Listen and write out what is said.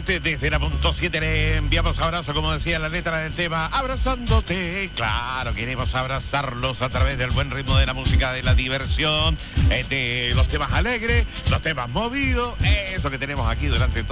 Exactamente, desde la punto 7 le enviamos abrazo, como decía la letra del tema, abrazándote. Claro, queremos abrazarlos a través del buen ritmo de la música, de la diversión, de los temas alegres, los temas movidos, eso que tenemos aquí durante todo